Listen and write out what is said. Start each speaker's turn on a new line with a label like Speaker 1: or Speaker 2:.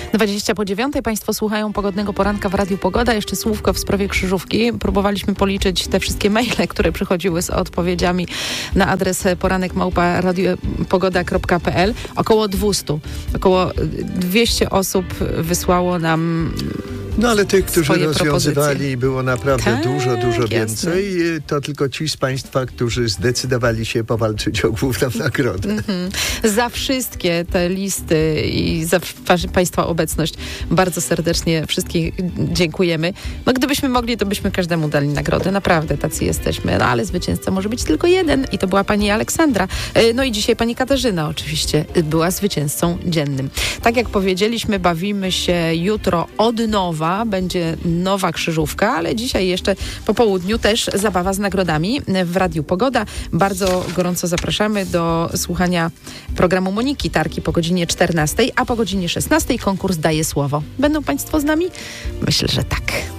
Speaker 1: 8:20 Państwo słuchają Pogodnego Poranka w Radiu Pogoda. Jeszcze słówko w sprawie krzyżówki. Próbowaliśmy policzyć te wszystkie maile, które przychodziły z odpowiedziami na adres poranek@radiopogoda.pl. Około 200 osób wysłało nam
Speaker 2: No ale tych, którzy rozwiązywali, było naprawdę dużo więcej. To tylko ci z Państwa, którzy zdecydowali się powalczyć o główną nagrodę.
Speaker 1: Za wszystkie te listy i za Państwa obecność bardzo serdecznie wszystkich dziękujemy. No gdybyśmy mogli, to byśmy każdemu dali nagrodę. Naprawdę tacy jesteśmy. No ale zwycięzca może być tylko jeden i to była pani Aleksandra. No i dzisiaj pani Katarzyna oczywiście była zwycięzcą dziennym. Tak jak powiedzieliśmy, bawimy się jutro od nowa. Będzie nowa krzyżówka, ale dzisiaj jeszcze po południu też zabawa z nagrodami w Radiu Pogoda. Bardzo gorąco zapraszamy do słuchania programu Moniki Tarki po godzinie 14, a po godzinie 16 konkurs Daje Słowo. Będą Państwo z nami? Myślę, że tak.